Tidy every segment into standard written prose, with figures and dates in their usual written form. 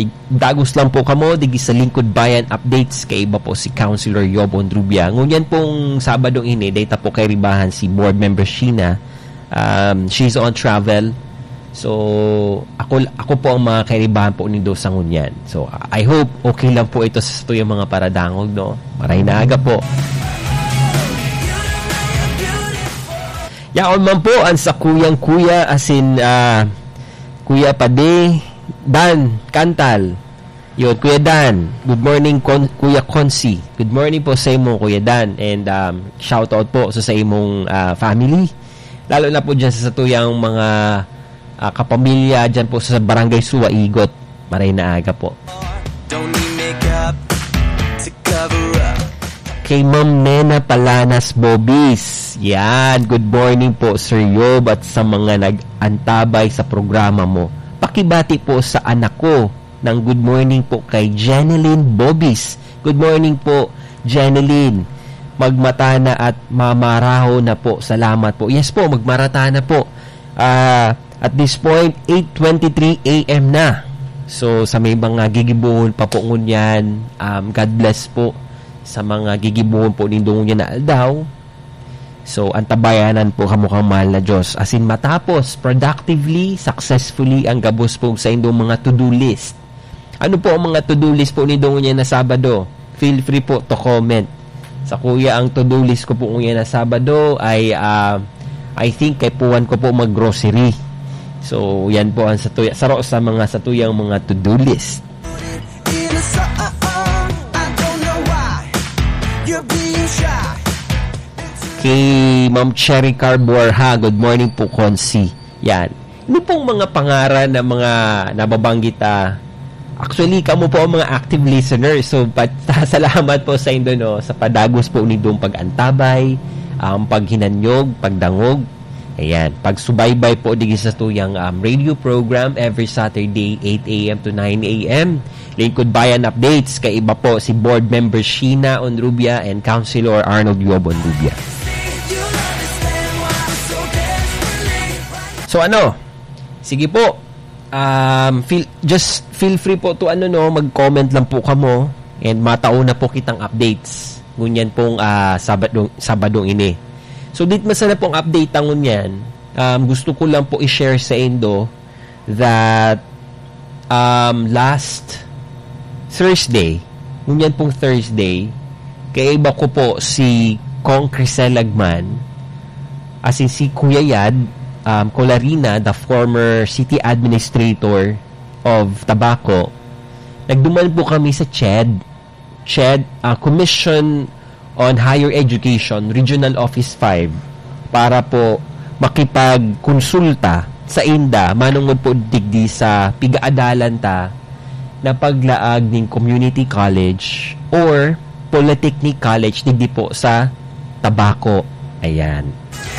dagos lang po kamo digi sa Lingkod Bayan Updates kay iba po si Councilor Yob Ondrubia. Ngunyan pong Sabadong ini data po kay ribahan si board member Sheena. She's on travel. So ako po ang mga kairibahan po nindo sa ngunyan. So I hope okay lang po ito sa tuyang mga paradangog, no. Maray na aga po. Yaon man po ang sa kuyang-kuya as in Kuya Pade Dan Kantal. Yun, Kuya Dan. Good morning, Kuya Consi. Good morning po sa imong Kuya Dan. And shout out po sa imong family. Lalo na po dyan sa tuyang mga kapamilya dyan po sa Barangay Suwa, Igot. Maray na aga po. Kay Ma'am Nena Palanas Bobis. Yan, good morning po Sir Yob at sa mga nag-antabay sa programa mo. Pakibati po sa anak ko ng good morning po kay Jeneline Bobis. Good morning po Jeneline. Magmata na at mamaraho na po. Salamat po. Yes po, magmarata na po. At this point, 8:23 a.m. na. So sa may mga gigibuhon pa po ngunyan, God bless po sa mga gigibuhon po nindong niya na aldaw. So, antabayanan po kamukang mahal na Diyos. As in, matapos, productively, successfully, ang gabos po sa indong mga to-do list. Ano po ang mga to-do list po nindong niya na Sabado? Feel free po to comment. Sa kuya, ang to-do list ko po niya na Sabado ay, I think, kay puwan ko po mag-grocery. So, yan po ang saro sa mga satuyang mga to-do list. Kay Ma'am Cherry Carborha, good morning po, Consi. Yan. Ano pong mga pangaran na mga nababanggit? Actually, kamo po ang mga active listeners. So, salamat po sa indo, no, sa padagos po nindong pag-antabay, paghinanyog, pagdangog. Ayan. Pagsubaybay po digi sa tuyang radio program every Saturday, 8 a.m. to 9 a.m. Lingkod Bayan Updates. Kay iba po si board member Sheena Ondrubia and Councilor Arnold Yob Ondrubia. So sige po, feel free po to mag-comment lang po kamo and matao na po kitang updates ngunyan pong Sabadong ini. So dit masana pong update ang ngunyan, gusto ko lang po i-share sa indo that last Thursday, ngunyan pong Thursday, kay iba ko po si Kong Crisel Lagman, as in si Kuya Yad Colarina, the former city administrator of Tabaco. Nagduman po kami sa CHED, Commission on Higher Education, Regional Office 5, para po makipagkonsulta sa INDA, manungod po digdi sa pigaadalan ta na paglaag ng community college or polytechnic college digdi po sa Tabaco. Ayan.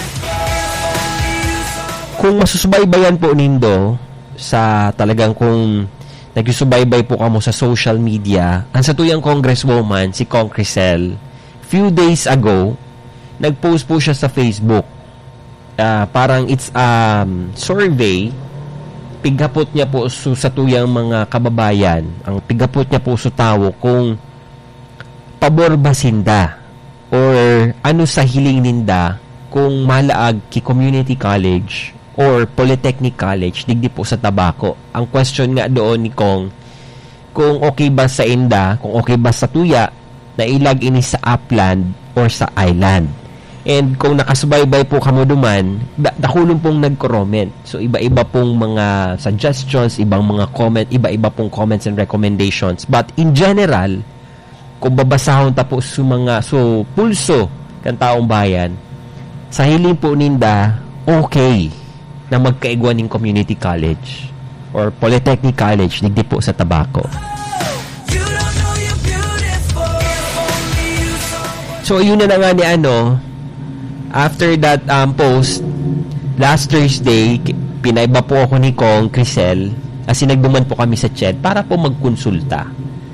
Kung masusubaybayan po nindo sa talagang kung nagsusubaybay po kamo sa social media, ang satuyang congresswoman, si Kong Crisel, few days ago, nag-post po siya sa Facebook. Parang it's survey, pigapot niya po sa tuyang mga kababayan, ang pigapot niya po sa tao kung pabor ba sinda or ano sa hiling ninda kung malaag ki community college or polytechnic college digdi po sa Tabaco. Ang question nga doon ni Kong, kung okay ba sa inda, kung okay ba sa tuya na ilag ini sa upland or sa island. And kung nakasubaybay po kamo duman, dakulong pong nag-comment. So iba-iba pong mga suggestions, ibang mga comment, iba-iba pong comments and recommendations. But in general, kung babasahon ta po sa mga pulso kan taong bayan, sa hiling po ninda, okay na magkaigwan ng community college or polytechnic college digdi po sa Tabaco. So yun na nga ni after that post last Thursday, pinaiba po ako ni Kong Crisel kasi nagduman po kami sa chat para po magkonsulta.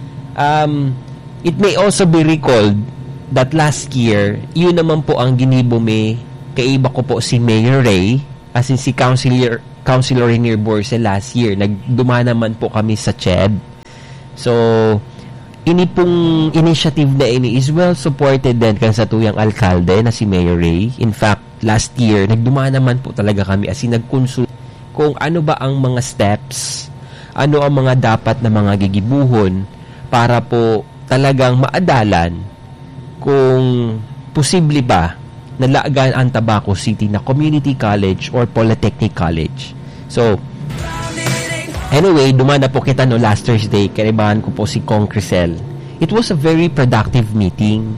It may also be recalled that last year, yun naman po ang ginibume kaiba ko po si Mayor Ray, as in si Councilor Rainier Borse last year. Nagduma naman po kami sa CHED So, ini pong initiative na ini is well supported din kan sa tuyang alkalde na si Mayor Ray. In fact, last year, nagdumaan naman po talaga kami as in nag-consult kung ano ba ang mga steps, ano ang mga dapat na mga gigibuhon para po talagang maadalan kung posible ba nalagaan ang Tabaco City na community college or polytechnic college. So, anyway, dumaan na po kita no last Thursday. Kaibahan ko po si Kong Crisel. It was a very productive meeting.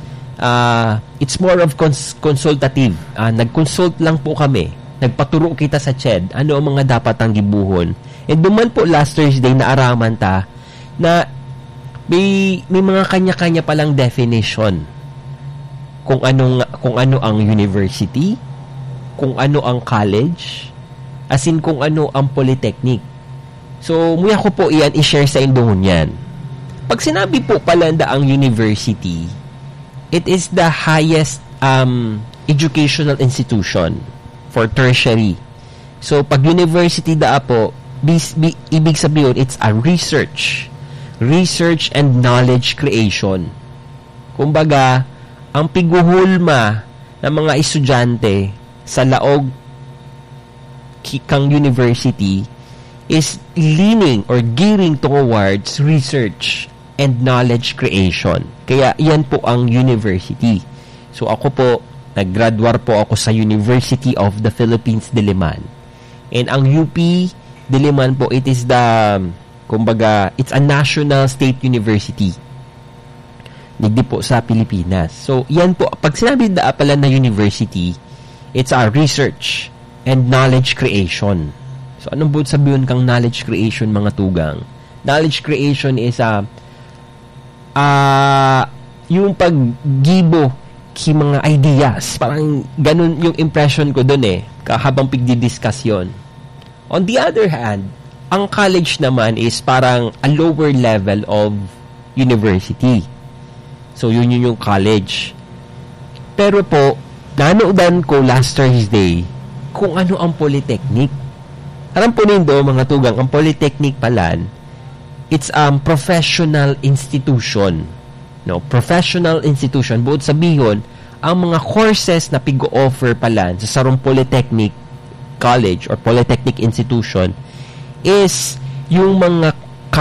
It's more of consultative. Nag-consult lang po kami. Nagpaturo kita sa CHED. Ano ang mga dapat ang gibuhon. And duman po last Thursday na araman ta na may mga kanya-kanya palang definition. Kung ano ang university, kung ano ang college, as in kung ano ang polytechnic. So, muya ko po iyan i-share sa indong yan. Pag sinabi po pala ang university, it is the highest educational institution for tertiary. So, pag university po, ibig sabihin, it's a research and knowledge creation. Kumbaga, ang piguhulma ng mga estudyante sa laog kang university is leaning or gearing towards research and knowledge creation. Kaya yan po ang university. So ako po, nag-graduate po ako sa University of the Philippines, Diliman. And ang UP Diliman po, it is kumbaga, it's a national state university. Digdi po sa Pilipinas. So yan po, pag sinabi pala na university, it's a research and knowledge creation. So, anong buod sabihin kang knowledge creation, mga tugang? Knowledge creation is yung paggibo ki mga ideas. Parang ganun yung impression ko dun habang pigdi-discuss yun. On the other hand, ang college naman is parang a lower level of university. So, yun yung college. Pero po, nanoodan ko last Thursday kung ano ang polytechnic. Alam po nindo, mga tugang, ang polytechnic pala, it's professional institution. No, professional institution. Buod sabihin, ang mga courses na pig-offer pala sa sarong polytechnic college or polytechnic institution is yung mga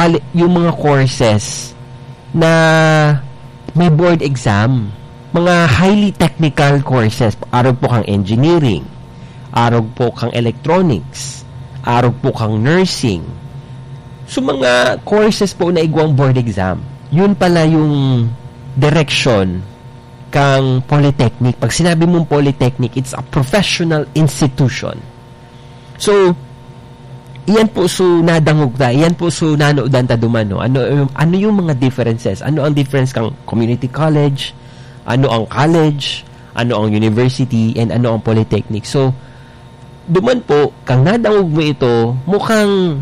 courses na may board exam. Mga highly technical courses. Arog po kang engineering. Arog po kang electronics. Arog po kang nursing. So, mga courses po na igwang board exam. Yun pala yung direction kang polytechnic. Pag sinabi mong polytechnic, it's a professional institution. So, iyan po so nadangog ta. Iyan po so nanoodan ta dumano. Ano yung mga differences? Ano ang difference kang community college? Ano ang college? Ano ang university? And ano ang polytechnic? So, duman po, kang nadangog mo ito, mukhang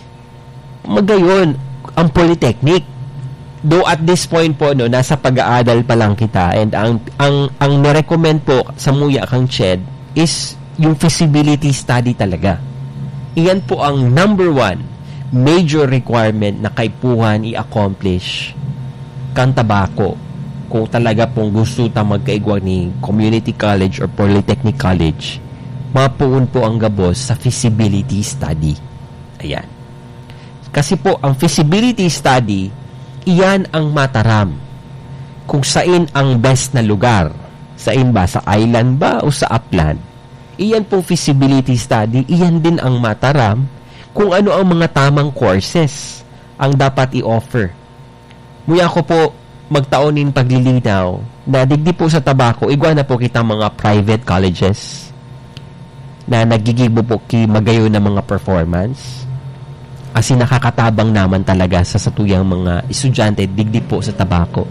magayon ang polytechnic. Though at this point po, nasa pag-aadal pa lang kita. And ang nirecommend po sa muya kang CHED is yung feasibility study talaga. Iyan po ang number 1 major requirement na kaipuhan i-accomplish kang Tabaco kung talaga pong gusto ta magkaigwag ni community college or polytechnic college. Mapuun po ang gabos sa feasibility study. Ayan. Kasi po, ang feasibility study, iyan ang mataram kung saan ang best na lugar. Saan ba? Sa island ba o sa upland? Iyan po feasibility study, iyan din ang mataram kung ano ang mga tamang courses ang dapat i-offer. Muya ko po magtaonin paglilinaw na digdi po sa Tabaco, igwa na po kita mga private colleges na nagigibo po magayon ng mga performance kasi nakakatabang naman talaga sa satuyang mga estudyante digdi po sa Tabaco.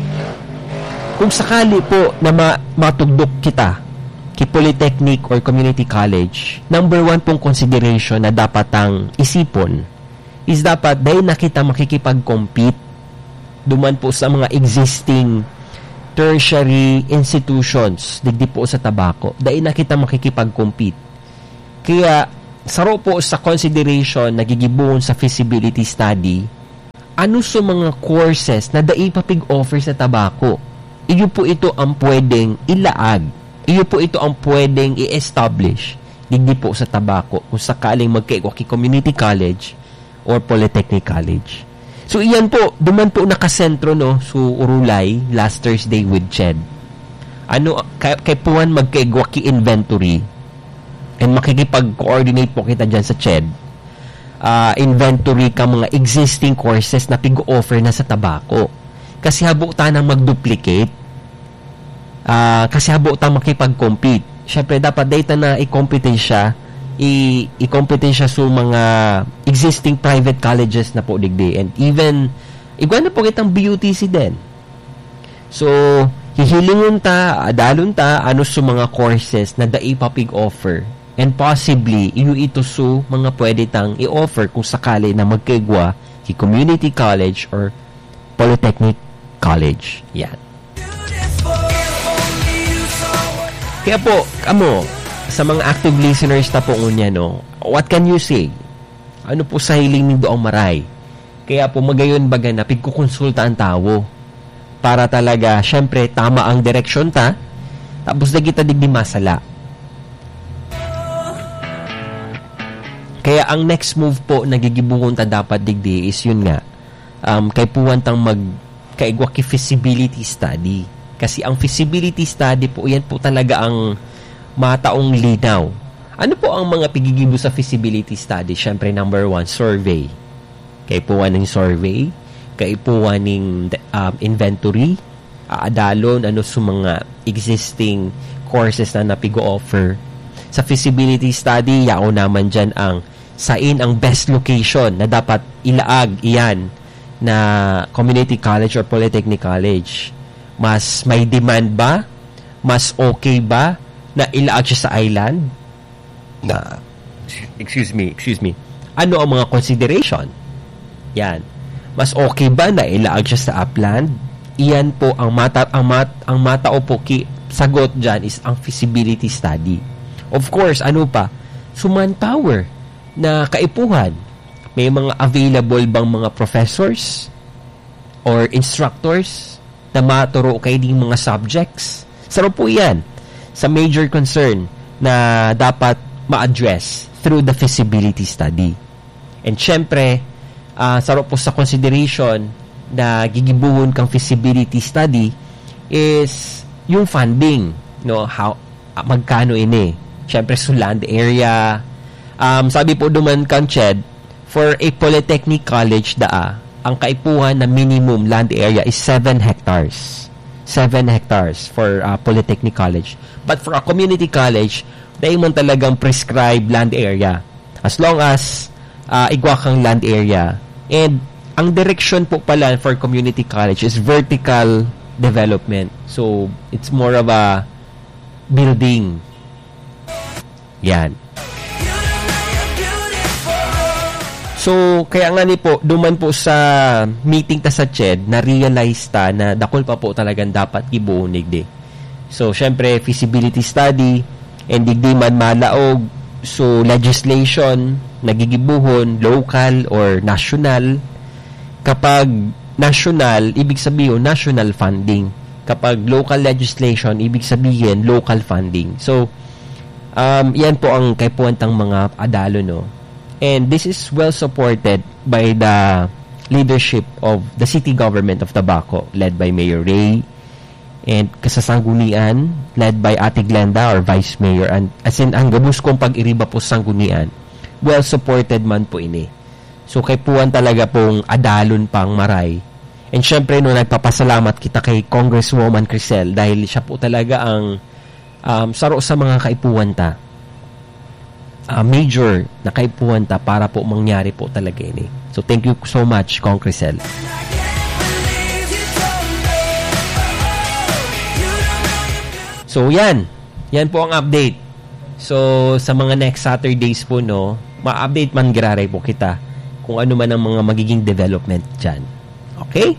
Kung sakali po na matugdok kita ki polytechnic or community college, number 1 pong consideration na dapat ang isipon is dapat dahil na kita makikipag-compete duman po sa mga existing tertiary institutions digdi po sa Tabaco. Dahil na kita makikipag-compete. Kaya, saro po sa consideration na gigibuhon sa feasibility study, ano sa mga courses na daipapig offer sa tabako. Iyo po ito ang pwedeng ilaag. Iyo po ito ang pwedeng i-establish digdi po sa tabako kung sakaling magkaiwaki community college or polytechnic college. So iyan po, duman po nakasentro no so Urulay last Thursday with Ched. Ano kay puwan magkaiwaki inventory and makikipag-coordinate po kita dyan sa Ched. Inventory ka mga existing courses na pig-offer na sa tabako. Kasi habo ta nang mag-duplicate. Kasi habo ta makipag-compete. Siyempre, dapat data na i-compete siya sa mga existing private colleges na po digdi. And even, igwan na po kitang BUTC din. So, hihilingon ta, adalon ta, ano sa mga courses na daipapig offer. And possibly, iyo ito so mga pwede tang i-offer kung sakali na magkaigwa si community college or polytechnic college. Yan. Kaya po, sa mga active listeners na po unya, no, what can you say? Ano po sa hiling nindo ang maray? Kaya po, magayon baga na pigkukonsulta ang tao para talaga, syempre, tama ang direksyon ta, tapos na kita digdi masala. Kaya ang next move po na gigibuhon ta dapat digdi is yun nga, kay puwan tang magkaigwa ki feasibility study. Kasi ang feasibility study po, yan po talaga ang mataong linaw. Ano po ang mga pigigibo sa feasibility study? Siyempre, number 1, survey. Kay puwan ng survey, kay puwan ng inventory, adalon, ano sa mga existing courses na napigo-offer. Sa feasibility study, yao naman dyan ang sain ang best location na dapat ilaag iyan na community college or polytechnic college. Mas may demand ba? Mas okay ba na ilaag siya sa island? Excuse me. Ano ang mga consideration? Yan. Mas okay ba na ilaag siya sa upland? Iyan po ang matao po sagot dyan is ang feasibility study. Of course, ano pa? So manpower na kaipuhan. May mga available bang mga professors or instructors na maturo kay ding mga subjects? Saro po yan sa major concern na dapat ma-address through the feasibility study. And syempre, saro po sa consideration na gigibuhon kang feasibility study is yung funding, no, how magkano ini. Syempre sa land area. Sabi po duman kang Ched, for a polytechnic college ang kaipuhan na minimum land area is 7 hectares. 7 hectares for polytechnic college. But for a community college, dahil man talagang prescribed land area. As long as igwa kang land area. And ang direction po pala for community college is vertical development. So, it's more of a building. Yan. So, kaya nga ni po, duman po sa meeting ta sa Ched, na-realize ta na dakol pa po talagang dapat ibuon digdi. So, syempre, feasibility study, and digdi man malaog, so legislation, nagigibuhon, local or national. Kapag national, ibig sabihin, national funding. Kapag local legislation, ibig sabihin, local funding. So, yan po ang kaipuwantang mga adalo, no? And this is well supported by the leadership of the city government of Tabaco, led by Mayor Ray, and kasasanggunian, led by Ate Glenda or Vice Mayor, and as in ang gabus kong pag-iriba po sanggunian, well supported man po ini. So kay puwan talaga pong adalon pang maray. And syempre no, nagpapasalamat kita kay Congresswoman Crisel dahil siya po talaga ang saro sa mga kaipuwan ta. Major na kaipuhan ta para po mangyari po talaga ini. So thank you so much, Kong Crisel. So yan po ang update. So sa mga next Saturdays po, no, ma-update man giraray po kita kung ano man ang mga magiging development dyan. Okay?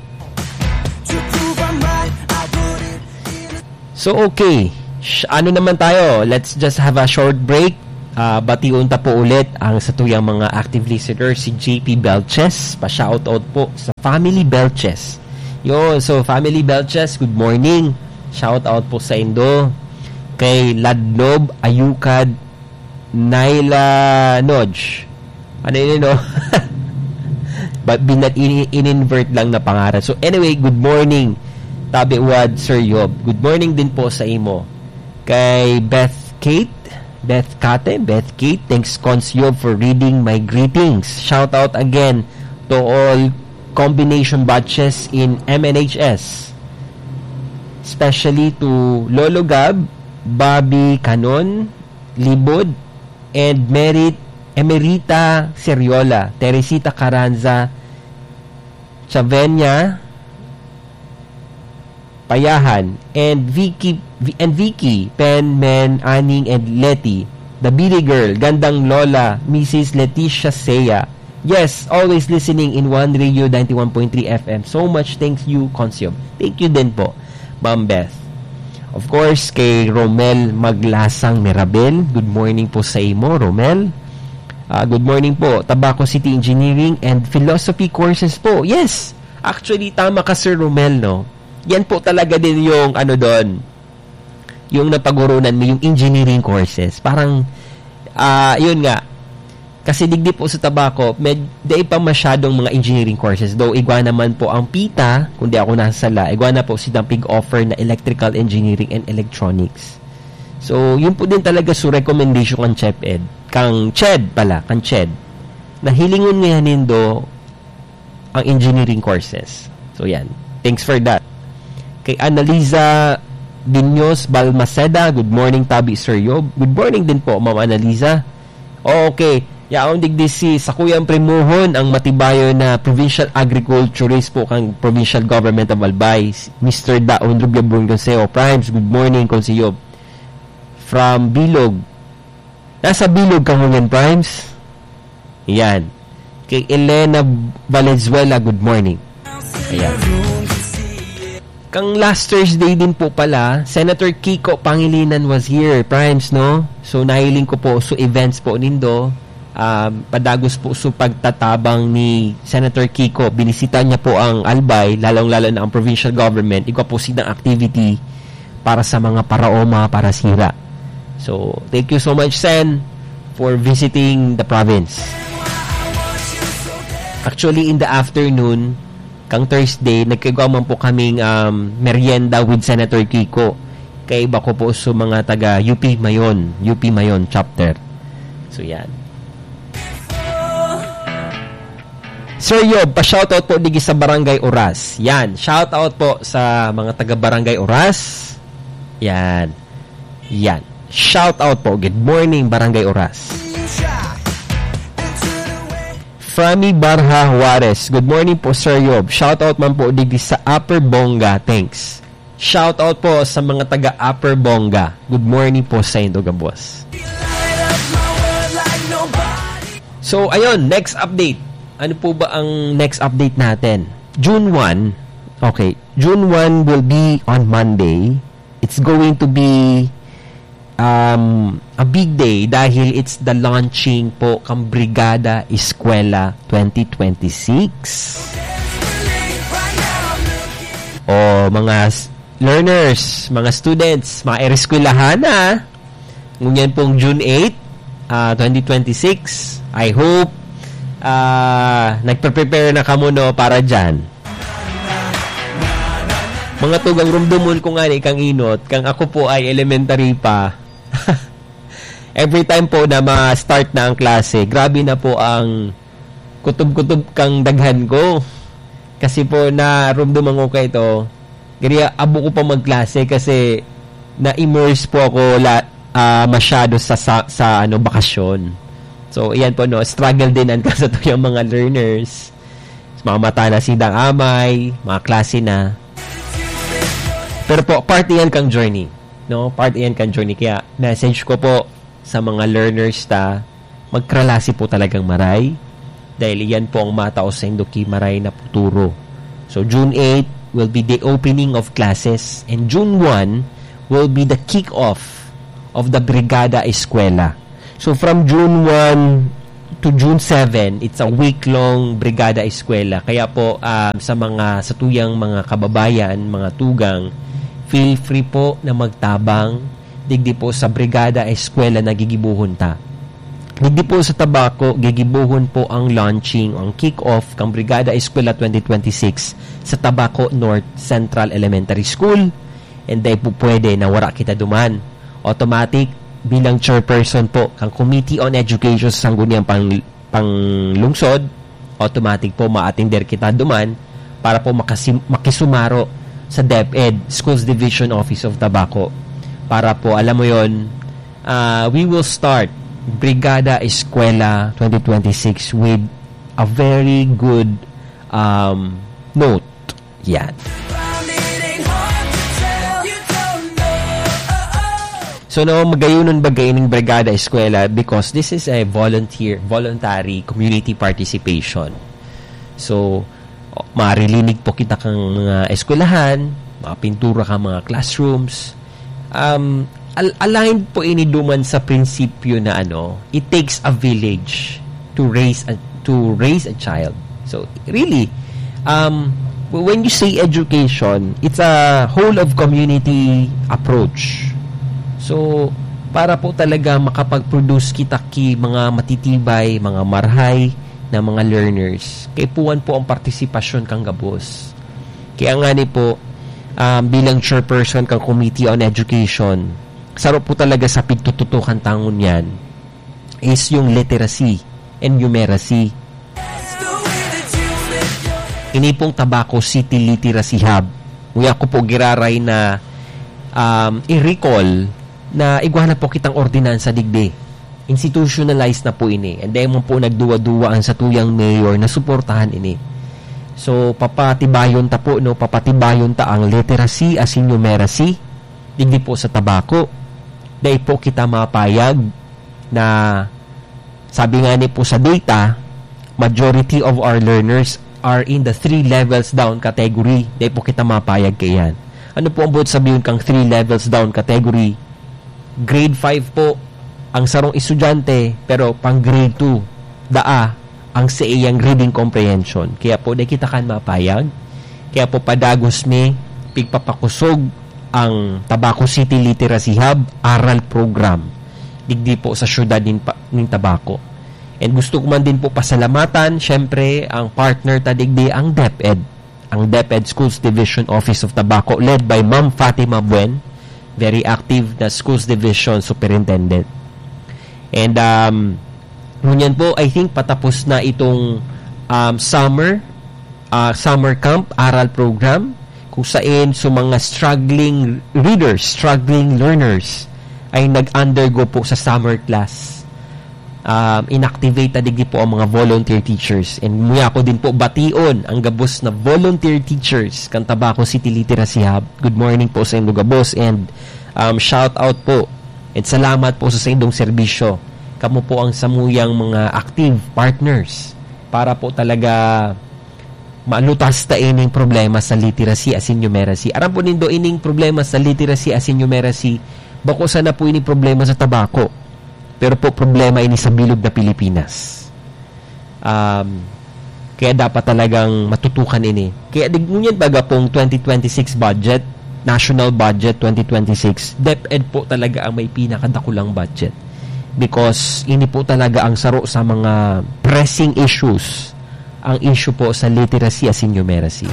So okay, ano naman tayo? Let's just have a short break. Batiun ta po ulit ang sa tuyang mga active listeners, si JP Belches. Pa-shoutout po sa Family Belches. So Family Belches, good morning. Shoutout po sa Indo. Kay Ladnob Ayukad Naila Nodge. Ano yun, no? But in-invert lang na pangalan. So anyway, good morning Tabiwad Sir Yob. Good morning din po sa imo. Kay Beth Kate, thanks Cons Yob for reading my greetings. Shout out again to all combination batches in MNHS, especially to Lolo Gab, Bobby Canon, Libod, and Emerita Seriola, Teresita Carranza, Chavenya Payahan, and Vicky, Pen, Men, Aning, and Letty, the Billy Girl, Gandang Lola, Mrs. Leticia Seya. Yes, always listening in One Radio 91.3 FM. So much thank you, Consium. Thank you din po, Ma'am Beth. Of course, kay Romel Maglasang Mirabel. Good morning po sa imo, Romel. Good morning po. Tabaco City Engineering and Philosophy courses po. Yes, actually, tama ka, Sir Romel, no? Yan po talaga din yung doon, yung napagurunan mo, yung engineering courses. Parang, yun nga, kasi digdi po sa Tabaco, di pa masyadong mga engineering courses. Though, igwa naman po ang PITA, kundi ako nasala, igwa na po silang pig-offer na electrical engineering and electronics. So, yun po din talaga sa recommendation kang CHED. Kang CHED, na hilingon ngayon do ang engineering courses. So, yan. Thanks for that. Kay Analiza Dinyos Balmaceda, good morning Tabi Sir Yob. Good morning din po, Ma'am Analiza. Okay, yaon digdi si sa kuyang primuhon ang matibayo na provincial agriculturist po kang provincial government of Albay, Mr. Daon Rubiabon Consejo Primes. Good morning Consejo. From Bilog. Nasa Bilog ka ngayon, Primes? Yan. Kay Elena Valenzuela, good morning. Ayan. Kang last Thursday din po pala, Senator Kiko Pangilinan was here, Primes, no? So, nahiling ko po sa events po nindo. Padagos po sa pagtatabang ni Senator Kiko. Binisita niya po ang Albay, lalong-lalo na ang provincial government. Ikaw po silang activity para sa mga paraoma, para sira. So, thank you so much, Sen, for visiting the province. Actually, in the afternoon, kang Thursday, nagkagawa man po kaming merienda with Senator Kiko. Kay iba ko po sa mga taga UP Mayon chapter. So, yan. Sir Yob, pa-shoutout po digi sa Barangay Oras. Yan, shoutout po sa mga taga Barangay Oras. Yan. Shoutout po. Good morning, Barangay Oras. Frami Barha Juarez. Good morning po, Sir Yob. Shoutout man po digi sa Upper Bonga. Thanks. Shoutout po sa mga taga Upper Bonga. Good morning po sa Indoga, boss. So, ayun, next update. Ano po ba ang next update natin? June 1. Okay, June 1 will be on Monday. It's going to be a big day dahil it's the launching po kang Brigada Eskwela 2026. O mga learners, mga students, mga eskwelahan na. Ngunyan pong June 8, 2026. I hope nagpe-prepare na kamo no para dyan. Mga tugang rumdumon ko nga ni kang inot, kang ako po ay elementary pa. Every time po na ma-start na ang klase, grabe na po ang kutob-kutob kang daghan ko. Kasi po na rumduman ko kayo ito, kaya abo ko pa magklase kasi na-immerse po ako masyado sa bakasyon. So, iyan po, no, struggle din ang sa yung mga learners. Mga mata na sindang amay, mga klase na. Pero po, part yan kang journey. No? Part yan kang journey. Kaya, message ko po sa mga learners na magkralasi po talagang maray. Dahil yan po ang matao sa Indoki maray na futuro. So, June 8 will be the opening of classes. And June 1 will be the kick-off of the Brigada Eskwela. So from June 1 to June 7, it's a week-long Brigada Eskwela. Kaya po sa tuyang mga kababayan, mga tugang, feel free po na magtabang digdi po sa Brigada Eskwela na gigibuhon ta. Digdi po sa Tabaco, gigibuhon po ang launching, ang kick-off kang Brigada Eskwela 2026 sa Tabaco North Central Elementary School. And dahil po pwede na wala kita duman. Automatic, bilang chairperson po kang Committee on Education sa Sangguniang Panglungsod, automatic po ma-attender kita duman para po makisumaro sa DepEd, Schools Division Office of Tabaco. Para po, alam mo yon, we will start Brigada Eskwela 2026 with a very good note. Yan. So, magayunon bagay ng Brigada Eskwela because this is a voluntary community participation. So, maririnig po kita kang mga eskwelahan, mga pintura kang mga classrooms. Aligned po iniduman sa prinsipyo na it takes a village to raise a child. So really, when you say education, it's a whole of community approach. So para po talaga makapag-produce kita mga matitibay, mga marhay na mga learners. Kaipuan po ang partisipasyon kang gabos. Kaya nga ni po, bilang chairperson kang Committee on Education, saro po talaga sa pagtututukan tangon yan is yung literacy and numeracy. Ini pong Tabaco City Literacy Hub. Nguya ko po giraray na i-recall na igwana po kitang ordinansa digdi. Institutionalized na po ini. And then mo po nagduwa-duwaan sa tuyang mayor na suportahan ini. So, papatibayon ta po, papatibayon ta ang literacy as in numeracy. Digdi po sa Tabaco. Dahil po kita mapayag na sabi nga ni po sa data, majority of our learners are in the 3 levels down category. Dahil po kita mapayag kayan. Ano po ang buot sabihin kang 3 levels down category? Grade 5 po ang sarong estudyante, pero pang grade 2, ang sa iyang reading comprehension. Kaya po, di kita kan mapayag. Kaya po, padagos mi, pigpapakusog ang Tabaco City Literacy Hub aral program. Digdi po sa syudad ng Tabaco. And gusto ko man din po pasalamatan, syempre, ang partner ta digdi ang DepEd. Ang DepEd Schools Division Office of Tabaco led by Ma'am Fatima Buen, very active na Schools Division Superintendent. And ngunyan po, I think patapos na itong summer camp, aral program, kung saan mga struggling readers, struggling learners, ay nag-undergo po sa summer class. Inactivate na digdi po ang mga volunteer teachers. And muna ko din po bation ang gabos na volunteer teachers kan Tabaco City Literacy Hub. Good morning po sa inyo gabos and shout out po and salamat po sa inyong serbisyo. Kamo po ang samuyang mga active partners para po talaga malutas ta ining problema sa literacy as in numeracy. Aram po nindo ining problema sa literacy as in numeracy, bako sana po ining problema sa Tabaco. Pero po problema ini sa bilog na Pilipinas. Kaya dapat talagang matutukan ini. Kaya digmunyan baga pong 2026 budget, national budget 2026, DepEd po talaga ang may pinakadakulang budget. Because ini po talaga ang saro sa mga pressing issues, ang issue po sa literacy as in numeracy.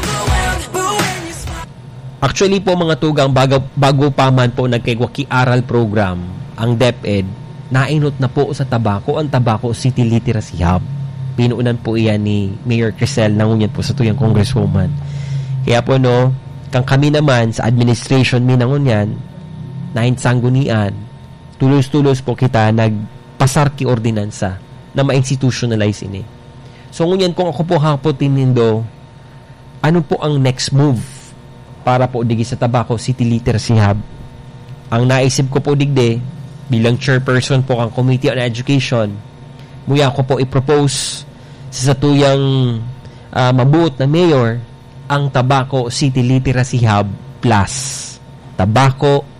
Actually po mga tugang, bago pa man po nagkaiwaki aral program ang DepEd, nainot na po sa Tabaco ang Tabaco City Literacy Hub. Pinuunan po iyan ni Mayor Crisel, nangunyan po sa tuyang congresswoman. Kaya po kang kami naman sa administration minangunyan, nainsanggunian, tulos-tulos po kita nagpasar ki ordinansa na ma-institutionalize ini. So ngunyan kung ako po hapotin nindo, ano po ang next move para po digi sa Tabaco City Literacy Hub? Ang naisip ko po digde, bilang chairperson po ang Committee on Education, muya ko po i-propose sa tuyang mabuot na mayor ang Tabaco City Literacy Hub Plus. Tabaco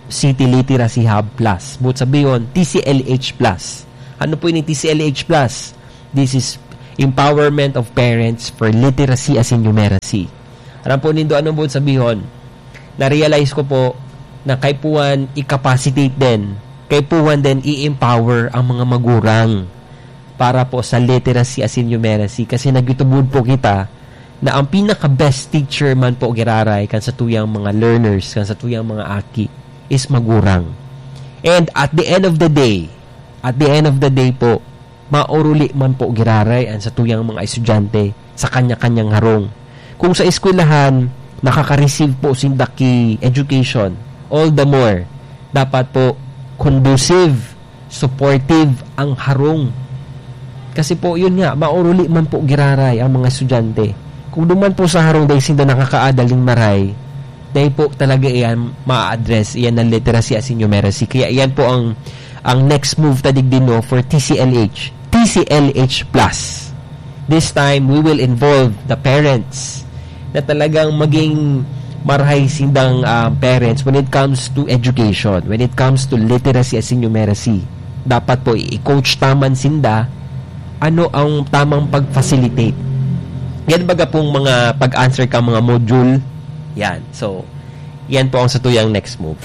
City Literacy Hub Plus. But sabihin, TCLH Plus. Ano po yung TCLH Plus? This is Empowerment of Parents for Literacy as in Numeracy. Alam po nindo, anong po sabihin? Na-realize ko po na kay puwan i-capacitate din, kay puwan din i-empower ang mga magurang para po sa literacy as in numeracy. Kasi nagitubod po kita na ang pinaka-best teacher man po giraray kan sa tuyang mga learners, kan sa tuyang mga aki, is magurang. And at the end of the day po, mauruli man po giraray ang sa tuyang mga estudyante sa kanya-kanyang harong. Kung sa eskwelahan, nakaka-receive po sindaki education, all the more, dapat po conducive, supportive ang harong. Kasi po, yun nga, mauruli man po giraray ang mga estudyante. Kung duman po sa harong dahil sinda nakakaadaling maray, dahil po talaga iyan ma-address, iyan ang literacy as in numeracy. Kaya iyan po ang next move tadig din no, for TCLH. TCLH Plus. This time, we will involve the parents na talagang maging marahay sindang parents when it comes to education, when it comes to literacy as in numeracy. Dapat po i-coach taman sinda ano ang tamang pag-facilitate. Yan baga pong mga pag-answer ka mga module. Yan. So, yan po ang satuyang next move.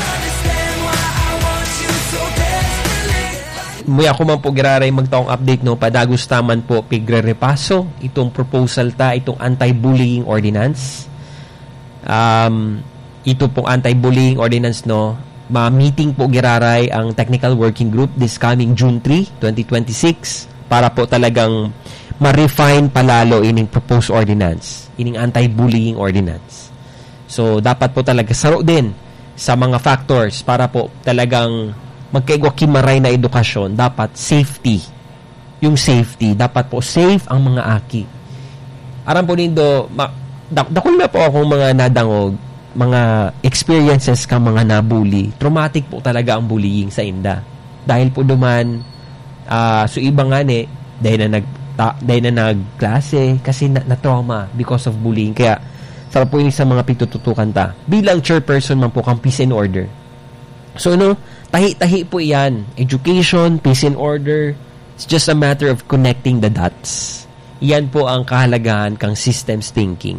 Muya ko man po giraray magtaong update no, padagos taman po pigre-repaso itong proposal itong anti-bullying ordinance. Ito pong anti-bullying ordinance no, ma-meeting po giraray ang technical working group this coming June 3, 2026 para po talagang ma-refine palalo ining proposed ordinance, ining anti-bullying ordinance. So, dapat po talaga saro din sa mga factors para po talagang magkaigwakimaray na edukasyon. Dapat safety. Yung safety, dapat po safe ang mga aki. Aram po nindo, dakol na po akong mga nadangog, mga experiences ka mga nabully. Traumatic po talaga ang bullying sa inda. Dahil po duman, so iba nga dahil na nagklase kasi na-trauma because of bullying. Kaya, sarap po yung sa mga pitututukan ta. Bilang chairperson man po kang peace and order. So, tahi-tahi po yan. Education, peace and order, it's just a matter of connecting the dots. Yan po ang kahalagahan kang systems thinking.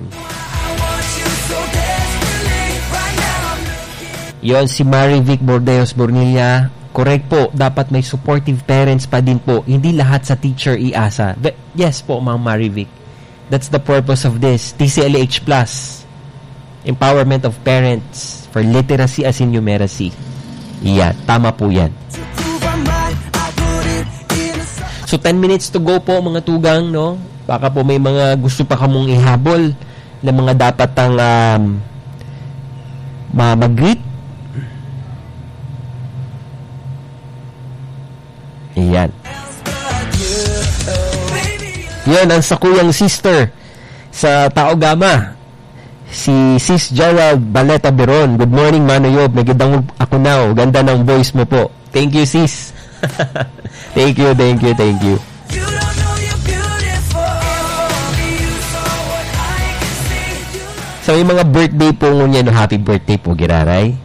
Yon si Marivic Bordeos Bornilla. Correct po, dapat may supportive parents pa din po. Hindi lahat sa teacher iasa. Yes po, Ma'am Marivic. That's the purpose of this. TCLH Plus. Empowerment of Parents for Literacy as in Numeracy. Yan, tama po yan. So, 10 minutes to go po, mga tugang, no? Baka po may mga gusto pa kamong ihabol na mga dapat ang mag-greet. Yan. Yan, ang sakuyang sister sa Tao Gama. Si Sis Gerald Baleta Beron. Good morning, Manoyob. Nagidang ako now. Ganda ng voice mo po. Thank you, sis. Thank you. So, yung mga birthday po ngunyan, happy birthday po, giraray.